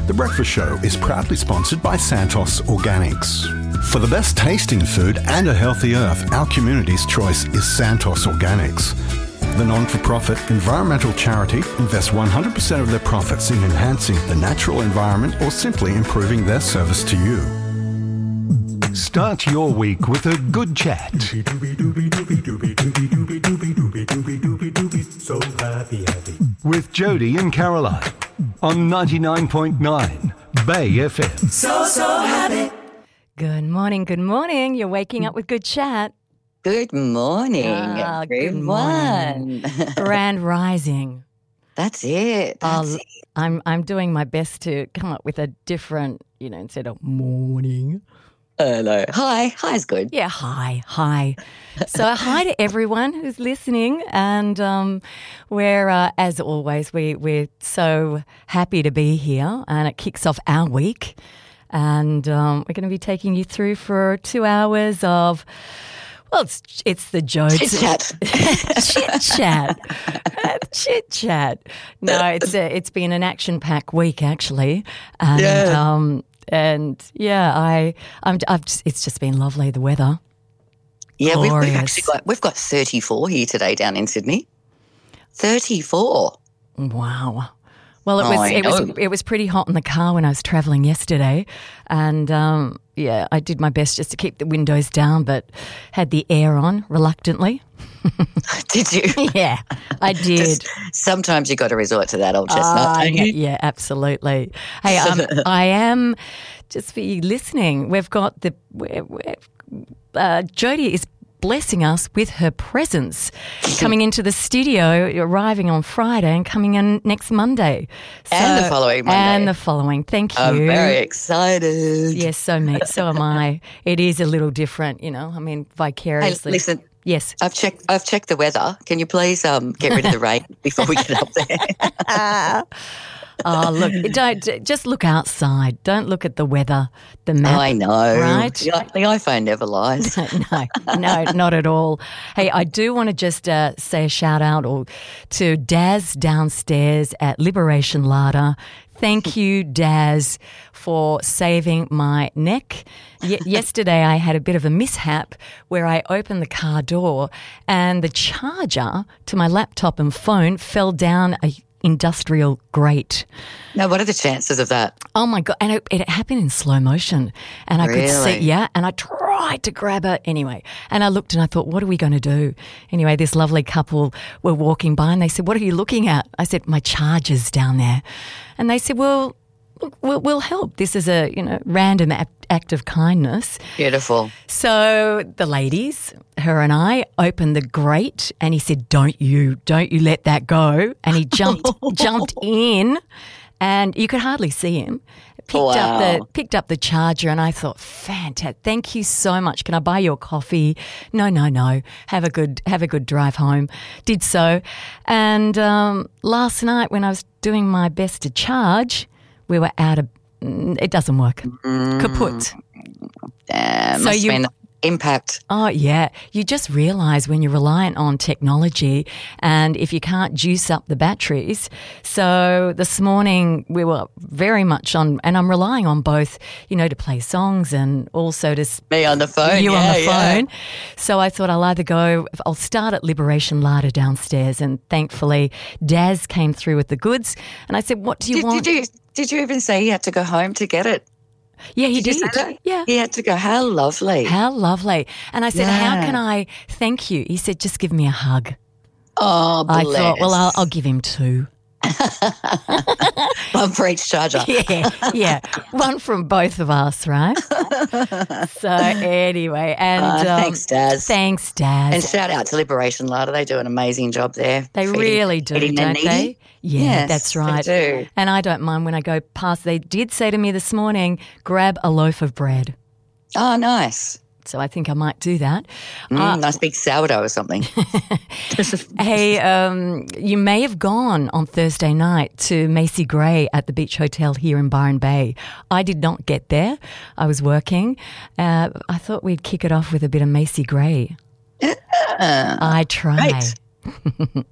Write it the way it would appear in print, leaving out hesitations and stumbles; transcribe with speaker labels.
Speaker 1: The Breakfast Show is proudly sponsored by Santos Organics. For the best tasting food and a healthy earth, our community's choice is Santos Organics. The non-for-profit environmental charity invests 100% of their profits in enhancing the natural environment or simply improving their service to you.
Speaker 2: Start your week with a good chat.
Speaker 3: So happy.
Speaker 2: With Jody and Caroline on 99.9 Bay FM.
Speaker 3: So happy.
Speaker 4: Good morning. You're waking up with good chat.
Speaker 5: Good morning,
Speaker 4: Good
Speaker 5: everyone.
Speaker 4: morning. Grand rising.
Speaker 5: That's it.
Speaker 4: I'm doing my best to come up with a different, instead of morning.
Speaker 5: Hello. Hi. Hi's good.
Speaker 4: Yeah, hi. So hi to everyone who's listening, and we're as always we're so happy to be here, and it kicks off our week, and we're going to be taking you through for 2 hours of. Well, it's the Jodes. Chit chat. No, it's been an action-packed week actually, and it's just been lovely. The weather.
Speaker 5: Yeah, we've actually we've got 34 here today down in Sydney. 34.
Speaker 4: Wow. Well, it was pretty hot in the car when I was travelling yesterday, and I did my best just to keep the windows down, but had the air on reluctantly.
Speaker 5: Did you?
Speaker 4: Yeah, I did.
Speaker 5: Sometimes you got to resort to that old chestnut, don't you?
Speaker 4: Yeah, absolutely. Hey, I am just for you listening. We've got Jody is blessing us with her presence, coming into the studio, arriving on Friday and coming in next Monday.
Speaker 5: And the following Monday.
Speaker 4: And the following. Thank you.
Speaker 5: I'm very excited.
Speaker 4: Yes, so am I. It is a little different, vicariously.
Speaker 5: Hey, listen.
Speaker 4: Yes.
Speaker 5: I've checked the weather. Can you please get rid of the rain before we get up there?
Speaker 4: Oh, look, just look outside. Don't look at the weather, the map.
Speaker 5: I know.
Speaker 4: Right?
Speaker 5: The iPhone never lies.
Speaker 4: No, not at all. Hey, I do want to just say a shout out to Daz downstairs at Liberation Larder. Thank you, Daz, for saving my neck. Yesterday I had a bit of a mishap where I opened the car door and the charger to my laptop and phone fell down a industrial grate.
Speaker 5: Now, what are the chances of that?
Speaker 4: Oh, my God. And it happened in slow motion. And I could see, and I tried to grab it anyway. And I looked and I thought, what are we going to do? Anyway, this lovely couple were walking by and they said, what are you looking at? I said, my charger's down there. And they said, well, we'll help. This is a, random act of kindness.
Speaker 5: Beautiful.
Speaker 4: So the ladies, her and I, opened the grate and he said, don't you let that go. And he jumped in and you could hardly see him. Picked up the charger and I thought, fantastic. Thank you so much. Can I buy you a coffee? No. Have a good drive home. Did so. And last night when I was doing my best to charge, we were out of it doesn't work. Kaput.
Speaker 5: Must have been impact.
Speaker 4: Oh, yeah. You just realise when you're reliant on technology and if you can't juice up the batteries. So this morning we were very much on, and I'm relying on both, to play songs and also to
Speaker 5: me on the phone.
Speaker 4: You on the phone. So I thought I'll start at Liberation Larder downstairs, and thankfully Daz came through with the goods and I said, what do you want?
Speaker 5: Did you even say you had to go home to get it?
Speaker 4: Yeah, he did.
Speaker 5: Yeah. He had to go. How lovely.
Speaker 4: And I said, how can I thank you? He said, just give me a hug.
Speaker 5: Oh, bless.
Speaker 4: I thought, well, I'll give him 2.
Speaker 5: One for each charger.
Speaker 4: Yeah. One from both of us, right? So anyway, and
Speaker 5: thanks, Daz.
Speaker 4: And
Speaker 5: shout out to Liberation Larder. They do an amazing job there.
Speaker 4: They really do, don't they? Yeah,
Speaker 5: yes,
Speaker 4: that's right.
Speaker 5: They do.
Speaker 4: And I don't mind when I go past. They did say to me this morning, grab a loaf of bread.
Speaker 5: Oh, nice.
Speaker 4: So I think I might do that.
Speaker 5: Nice big sourdough or something.
Speaker 4: Hey, you may have gone on Thursday night to Macy Gray at the Beach Hotel here in Byron Bay. I did not get there. I was working. I thought we'd kick it off with a bit of Macy Gray. I try.
Speaker 5: Great.